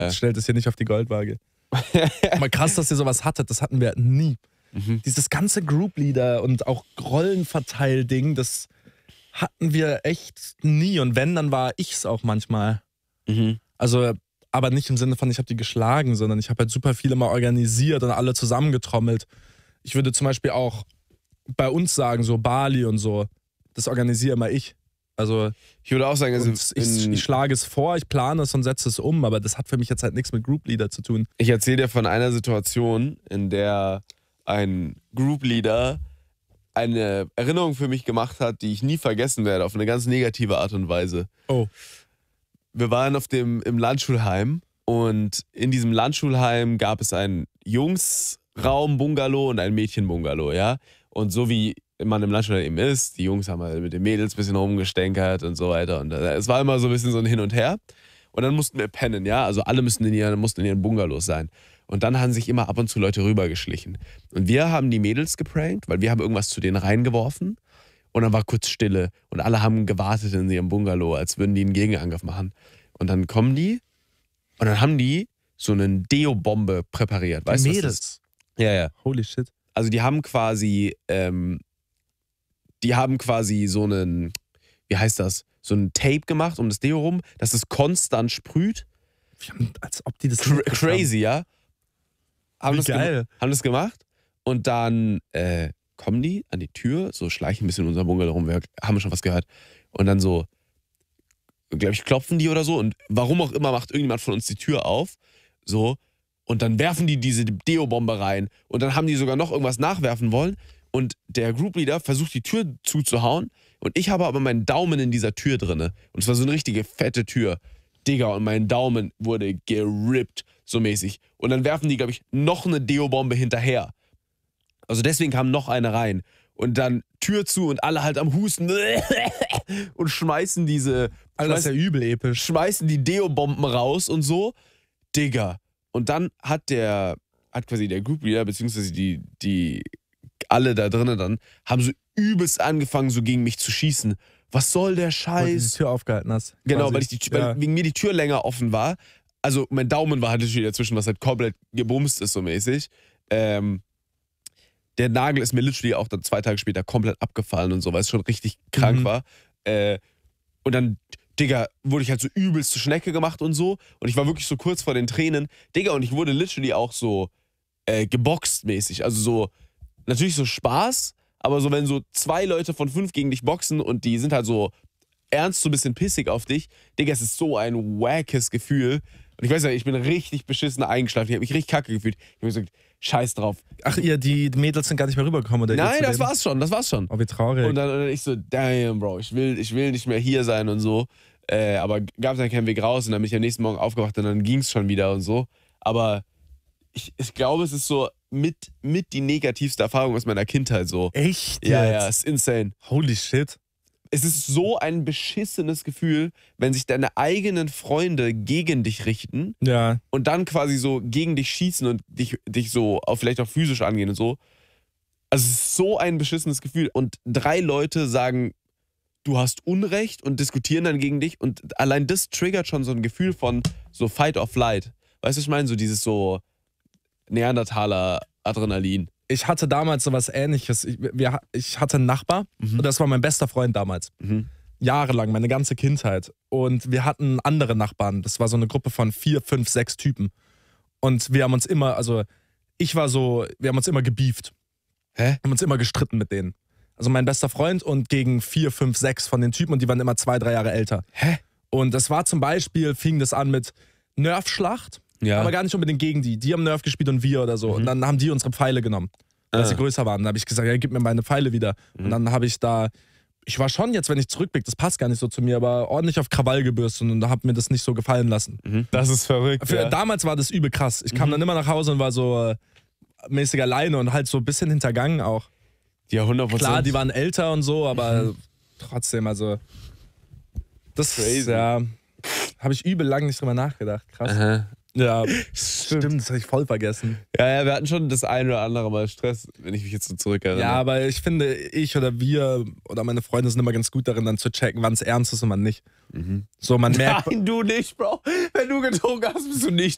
Ja. Stellt es hier nicht auf die Goldwaage. Aber krass, dass ihr sowas hattet, das hatten wir nie. Dieses ganze Group-Leader und auch Rollenverteil-Ding, das hatten wir echt nie. Und wenn, dann war ich's auch manchmal. Also, aber nicht im Sinne von, ich habe die geschlagen, sondern ich habe halt super viele mal organisiert und alle zusammengetrommelt. Ich würde zum Beispiel auch bei uns sagen, so Bali und so, das organisiere immer ich. Also ich würde auch sagen, also ich schlage es vor, ich plane es und setze es um, aber das hat für mich jetzt halt nichts mit Group Leader zu tun. Ich erzähle dir von einer Situation, in der ein Group Leader eine Erinnerung für mich gemacht hat, die ich nie vergessen werde, auf eine ganz negative Art und Weise. Oh. Wir waren im Landschulheim und in diesem Landschulheim gab es einen Jungsraum-Bungalow und ein Mädchen-Bungalow, ja. Und so wie man im Landschulheim eben ist, die Jungs haben halt mit den Mädels ein bisschen rumgestänkert und so weiter. Und es war immer so ein bisschen so ein Hin und Her. Und dann mussten wir pennen, ja. Also alle mussten in ihren Bungalows sein. Und dann haben sich immer ab und zu Leute rübergeschlichen. Und wir haben die Mädels geprankt, weil wir haben irgendwas zu denen reingeworfen. Und dann war kurz Stille. Und alle haben gewartet in ihrem Bungalow, als würden die einen Gegenangriff machen. Und dann kommen die und dann haben die so eine Deo-Bombe präpariert. Weißt du, was das ist? Ja. Holy shit. Also die haben quasi so einen, wie heißt das, so ein Tape gemacht um das Deo rum, dass es konstant sprüht. Als ob die das crazy, ja. Haben geil. Haben das gemacht und dann kommen die an die Tür, so schleichen ein bisschen in unserem Bungalow rum, wir haben schon was gehört. Und dann so, glaube ich, klopfen die oder so und warum auch immer macht irgendjemand von uns die Tür auf, so, und dann werfen die diese Deo-Bombe rein und dann haben die sogar noch irgendwas nachwerfen wollen und der Groupleader versucht die Tür zuzuhauen und ich habe aber meinen Daumen in dieser Tür drinne und es war so eine richtige fette Tür. Digga, und mein Daumen wurde gerippt, so mäßig. Und dann werfen die, glaube ich, noch eine Deo-Bombe hinterher. Also deswegen kam noch eine rein. Und dann Tür zu und alle halt am Husten und schmeißen diese... Alter, das ist ja übel episch. Schmeißen die Deo-Bomben raus und so. Digga. Und dann hat quasi der Groupleader, beziehungsweise die alle da drinnen dann, haben so übelst angefangen, so gegen mich zu schießen. Was soll der Scheiß? Weil du die Tür aufgehalten hast. Genau, weil wegen mir die Tür länger offen war. Also mein Daumen war halt natürlich dazwischen, was halt komplett gebumst ist, so mäßig. Der Nagel ist mir literally auch dann 2 Tage später komplett abgefallen und so, weil es schon richtig krank war. Und dann, Digga, wurde ich halt so übelst zur Schnecke gemacht und so. Und ich war wirklich so kurz vor den Tränen. Digga, und ich wurde literally auch so geboxt mäßig. Also so, natürlich so Spaß, aber so wenn so 2 Leute von 5 gegen dich boxen und die sind halt so ernst so ein bisschen pissig auf dich, Digga, es ist so ein wackes Gefühl. Und ich weiß ja, ich bin richtig beschissen eingeschlafen. Ich habe mich richtig kacke gefühlt. Ich habe mir gesagt, scheiß drauf. Ach, die Mädels sind gar nicht mehr rübergekommen, oder? Nein, das war's schon. Oh, wie traurig. Und dann ich so, damn, Bro, ich will nicht mehr hier sein und so. Aber gab es dann keinen Weg raus und dann bin ich am nächsten Morgen aufgewacht und dann ging's schon wieder und so. Aber ich glaube, es ist so mit die negativste Erfahrung aus meiner Kindheit so. Echt? Ja, ist insane. Holy shit. Es ist so ein beschissenes Gefühl, wenn sich deine eigenen Freunde gegen dich richten und dann quasi so gegen dich schießen und dich so vielleicht auch physisch angehen und so. Also es ist so ein beschissenes Gefühl. Und 3 Leute sagen, du hast Unrecht und diskutieren dann gegen dich und allein das triggert schon so ein Gefühl von so Fight or Flight. Weißt du, was ich meine? So dieses so Neandertaler-Adrenalin. Ich hatte damals sowas Ähnliches. Ich hatte einen Nachbar und das war mein bester Freund damals. Jahrelang, meine ganze Kindheit. Und wir hatten andere Nachbarn. Das war so eine Gruppe von 4, 5, 6 Typen. Und wir haben uns immer, wir haben uns immer gebieft. Hä? Haben uns immer gestritten mit denen. Also mein bester Freund und gegen 4, 5, 6 von den Typen und die waren immer 2, 3 Jahre älter. Hä? Und das war zum Beispiel, fing das an mit Nerf-Schlacht. Ja. Aber gar nicht unbedingt gegen die. Die haben Nerf gespielt und wir oder so. Und dann haben die unsere Pfeile genommen, weil sie größer waren. Dann habe ich gesagt, ja, gib mir meine Pfeile wieder. Und dann habe ich ich war schon jetzt, wenn ich zurückblicke, das passt gar nicht so zu mir, aber ordentlich auf Krawall gebürstet und habe mir das nicht so gefallen lassen. Das ist verrückt. Damals war das übel krass. Ich kam dann immer nach Hause und war so mäßig alleine und halt so ein bisschen hintergangen auch. Ja, 100%. Klar, die waren älter und so, aber trotzdem, also das crazy. Ja, habe ich übel lang nicht drüber nachgedacht. Krass. Aha. Ja, stimmt, das habe ich voll vergessen. Ja, wir hatten schon das ein oder andere Mal Stress, wenn ich mich jetzt so zurückerinnere. Ja, aber ich finde, ich oder wir oder meine Freunde sind immer ganz gut darin, dann zu checken, wann es ernst ist und wann nicht. So, man merkt. Nein, du nicht, Bro. Wenn du getrunken hast, bist du nicht